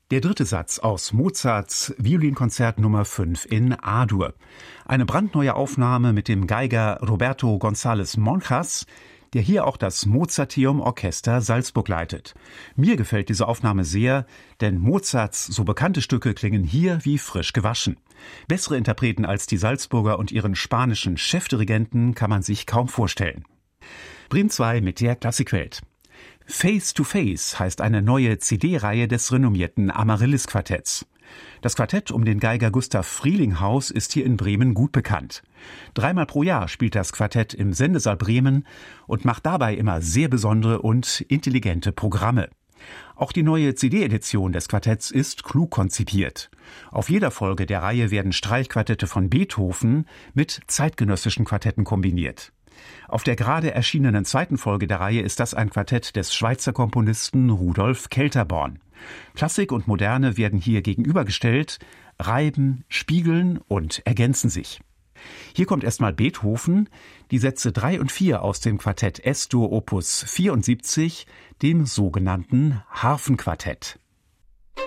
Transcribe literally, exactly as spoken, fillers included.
Der dritte Satz aus Mozarts Violinkonzert Nummer fünf in A-Dur. Eine brandneue Aufnahme mit dem Geiger Roberto González Monjas, der hier auch das Mozarteum Orchester Salzburg leitet. Mir gefällt diese Aufnahme sehr, denn Mozarts so bekannte Stücke klingen hier wie frisch gewaschen. Bessere Interpreten als die Salzburger und ihren spanischen Chefdirigenten kann man sich kaum vorstellen. Bremen zwei mit der Klassikwelt. Face to Face heißt eine neue C D-Reihe des renommierten Amaryllis-Quartetts. Das Quartett um den Geiger Gustav Frielinghauss ist hier in Bremen gut bekannt. Dreimal pro Jahr spielt das Quartett im Sendesaal Bremen und macht dabei immer sehr besondere und intelligente Programme. Auch die neue C D-Edition des Quartetts ist klug konzipiert. Auf jeder Folge der Reihe werden Streichquartette von Beethoven mit zeitgenössischen Quartetten kombiniert. Auf der gerade erschienenen zweiten Folge der Reihe ist das ein Quartett des Schweizer Komponisten Rudolf Kelterborn. Klassik und Moderne werden hier gegenübergestellt, reiben, spiegeln und ergänzen sich. Hier kommt erstmal Beethoven, die Sätze drei und vier aus dem Quartett S-Dur Opus vierundsiebzig, dem sogenannten Harfenquartett.